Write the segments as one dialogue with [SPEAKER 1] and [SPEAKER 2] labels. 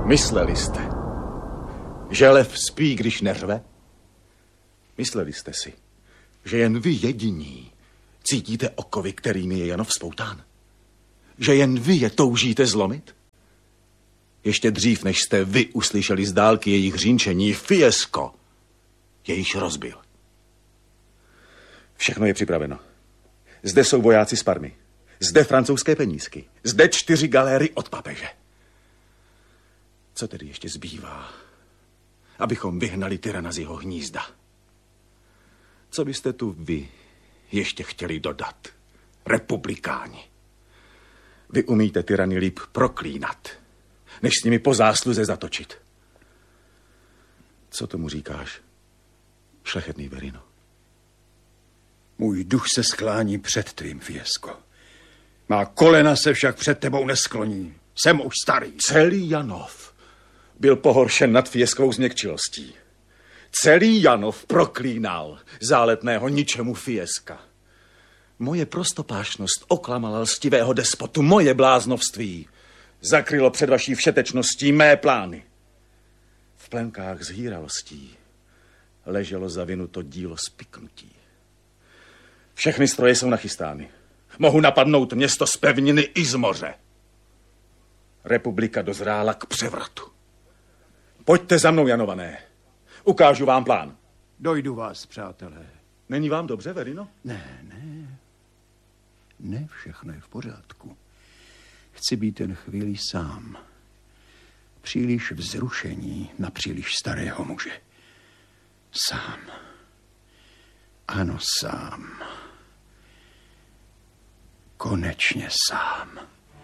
[SPEAKER 1] Mysleli jste, že lev spí, když neřve? Mysleli jste si, že jen vy jediní cítíte okovy, kterými je Janov spoután? Že jen vy je toužíte zlomit? Ještě dřív, než jste vy uslyšeli z dálky jejich řínčení, Fiesco je již rozbil. Všechno je připraveno. Zde jsou vojáci z Parmy. Zde francouzské penízky. Zde 4 galéry od papeže. Co tedy ještě zbývá, abychom vyhnali tyrana z jeho hnízda? Co byste tu vy ještě chtěli dodat, republikáni? Vy umíte tyrany líp proklínat, než s nimi po zásluze zatočit. Co tomu říkáš, šlechetný Verino?
[SPEAKER 2] Můj duch se sklání před tvým, Fiesco. Má kolena se však před tebou neskloní. Jsem už starý.
[SPEAKER 1] Celý Janov byl pohoršen nad Fieskovou změkčilostí. Celý Janov proklínal záletného ničemu Fieska. Moje prostopášnost oklamala lstivého despotu, moje bláznovství zakrylo před vaší všetečností mé plány. V plenkách zhýralostí leželo zavinuto dílo spiknutí. Všechny stroje jsou nachystány. Mohu napadnout město z pevniny i z moře. Republika dozrála k převratu. Pojďte za mnou, Janované. Ukážu vám plán.
[SPEAKER 2] Dojdu vás, přátelé.
[SPEAKER 1] Není vám dobře, Verino?
[SPEAKER 2] Ne, všechno je v pořádku. Chci být jen chvíli sám. Příliš vzrušení na příliš starého muže. Sám. Ano, sám. Konečně sám.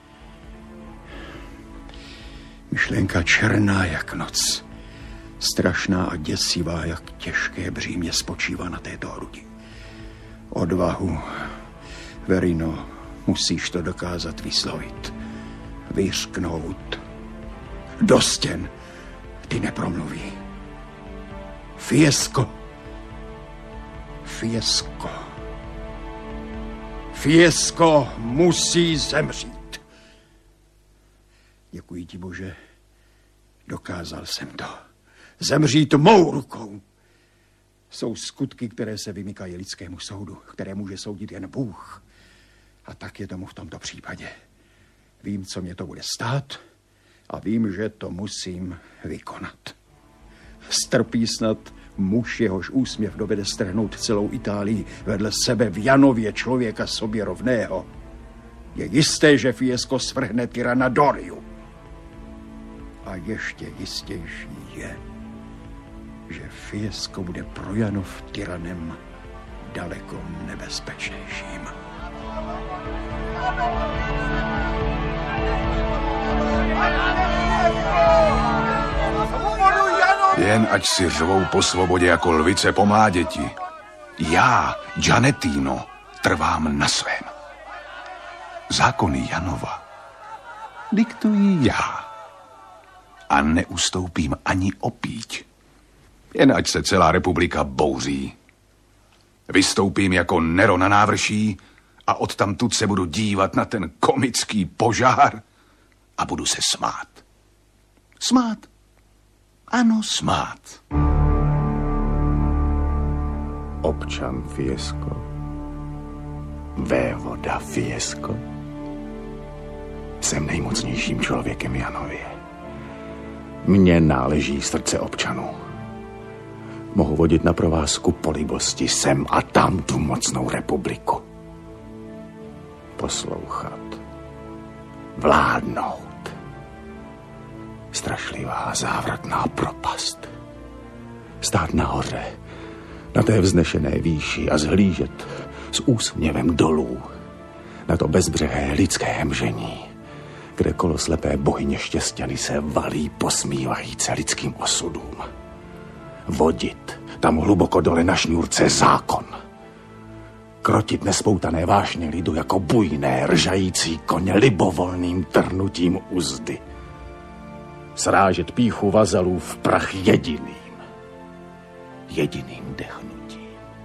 [SPEAKER 2] Myšlenka černá jak noc. Strašná a děsivá, jak těžké břímě spočívá na této hrudi. Odvahu, Verino, musíš to dokázat vyslovit. Vyřknout. Do stěn. Ty nepromluví. Fiesco. Fiesco. Fiesco musí zemřít. Děkuji ti, Bože. Dokázal jsem to. Zemřít mou rukou. Jsou skutky, které se vymykají lidskému soudu, které může soudit jen Bůh. A tak je tomu v tomto případě. Vím, co mě to bude stát a vím, že to musím vykonat. Strpí snad muž, jehož úsměv dovede strhnout celou Itálii vedle sebe v Janově člověka sobě rovného. Je jisté, že Fiesco svrhne tyrana Doriu. A ještě jistější je, že Fiesco bude pro Janov tyranem daleko nebezpečnějším.
[SPEAKER 3] Jen ať si řvou po svobodě jako lvice po mláděti. Já, Gianettino, trvám na svém. Zákony Janova diktuji já. A neustoupím ani o píď. Jen ať se celá republika bouří. Vystoupím jako Nero na návrší a odtamtud se budu dívat na ten komický požár a budu se smát. Smát? Ano, smát.
[SPEAKER 1] Občan Fiesco, vévoda Fiesco, jsem nejmocnějším člověkem Janově. Mně náleží srdce občanů. Mohu vodit na provázku po libosti sem a tam tu mocnou republiku. Poslouchat. Vládnout. Strašlivá závratná propast. Stát nahoře, na té vznešené výši a zhlížet s úsměvem dolů na to bezbřehé lidské hemžení, kde kolo slepé bohyně štěstěny se valí posmívajíce lidským osudům. Vodit tam hluboko dole na šňůrce zákon. Krotit nespoutané vášně lidu jako bujné, ržající koně libovolným trnutím uzdy. Srážet pýchu vazalů v prach jediným dechnutím.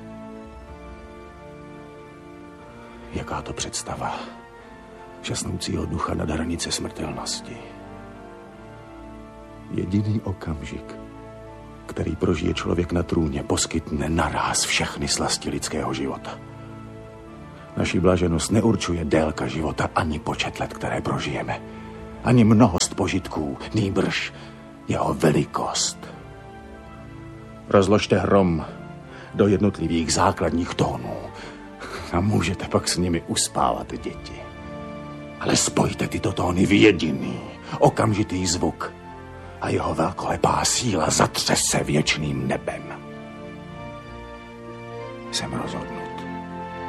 [SPEAKER 1] Jaká to představa žasnoucího ducha na hranice smrtelnosti. Jediný okamžik, který prožije člověk na trůně, poskytne naráz všechny slasti lidského života. Naši blaženost neurčuje délka života ani počet let, které prožijeme, ani mnohost požitků, nýbrž jeho velikost. Rozložte hrom do jednotlivých základních tónů a můžete pak s nimi uspávat děti. Ale spojte tyto tóny v jediný, okamžitý zvuk a jeho velkolepá síla zatřese věčným nebem. Jsem rozhodnut.